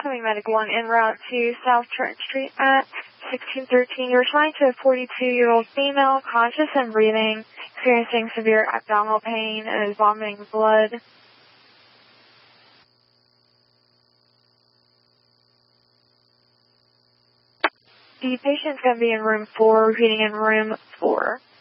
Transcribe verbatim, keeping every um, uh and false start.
incoming Medic one en route to South Church Street at sixteen thirteen. You're assigned to a forty-two-year-old female, conscious and breathing, experiencing severe abdominal pain and is vomiting blood. The patient's going to be in room four, repeating in room four.